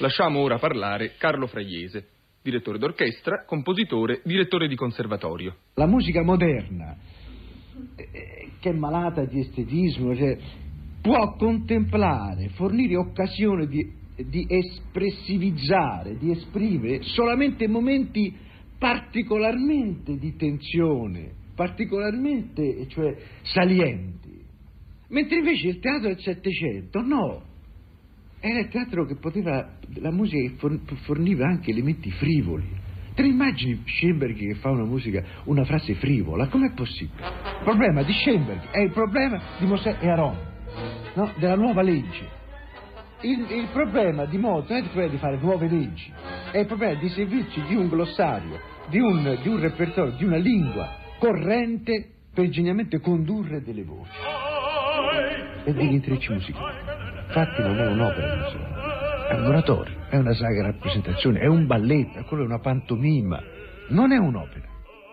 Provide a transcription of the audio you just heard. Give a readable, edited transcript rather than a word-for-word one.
Lasciamo ora parlare Carlo Fraiese, direttore d'orchestra, compositore, direttore di conservatorio. La musica moderna, che è malata di estetismo, cioè, può contemplare, fornire occasione di espressivizzare, di esprimere solamente momenti particolarmente di tensione, particolarmente, cioè, salienti. Mentre invece il teatro del Settecento, no. Era il teatro che la musica che forniva anche elementi frivoli. Te ne immagini Schoenberg che fa una frase frivola? Com'è possibile? Il problema di Schoenberg è il problema di Mosè e Aaron, no? Della nuova legge. Il problema di Mozart è quello di fare nuove leggi. È il problema di servirci di un glossario, di un repertorio, di una lingua corrente per ingegnamente condurre delle voci e degli intrecci musicali. Infatti non è un'opera musicale, è un oratorio, è una sacra rappresentazione, è un balletto, quello è una pantomima, non è un'opera.